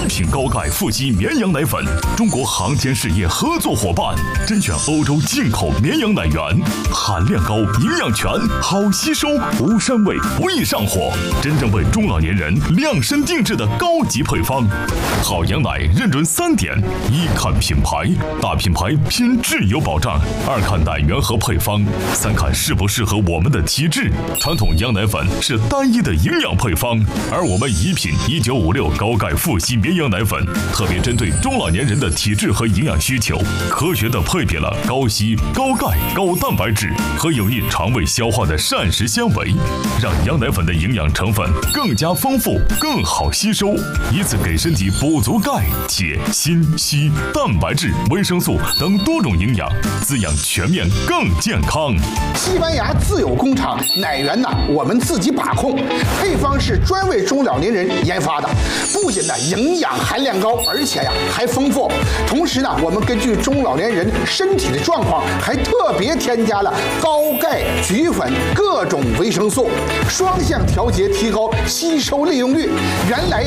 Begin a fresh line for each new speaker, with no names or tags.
一品高钙富硒绵羊奶粉，中国航天事业合作伙伴，甄选欧洲进口绵羊奶源，含量高，营养全，好吸收，无膻味，不易上火，真正为中老年人量身定制的高级配方。好羊奶认准3点：一看品牌，大品牌拼质有保障；二看奶源和配方；三看适不适合我们的体质。传统羊奶粉是单一的营养配方，而我们一品1956高钙富硒绵羊奶粉，特别针对中老年人的体质和营养需求，科学的配比了高硒、高钙、高蛋白质和有益肠胃消化的膳食纤维，让羊奶粉的营养成分更加丰富、更好吸收，以此给身体补足钙、铁、锌、硒、蛋白质、维生素等多种营养，滋养全面更健康。
西班牙自有工厂，奶源我们自己把控，配方是专为中老年人研发的，不仅营养含量高，而且还丰富。同时我们根据中老年人身体的状况，还特别添加了高钙、菊粉各种维生素，双向调节，提高吸收利用率。原来